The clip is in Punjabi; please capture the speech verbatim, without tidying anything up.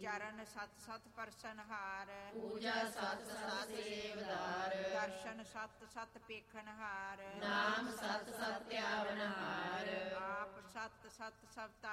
ਚਰਨ ਸਤ ਸਤ ਪਰਸਨਹਾਰ, ਪੂਜਾ ਸਤ ਸਤ ਸੇਵਦਾਰ, ਦਰਸ਼ਨ ਸਤ ਸਤ ਪੇਖਨਹਾਰ, ਨਾਮ ਸਤ ਸਤ ਧਿਆਵਨਹਾਰ, ਆਪ ਸਤ ਸਤ ਸਭ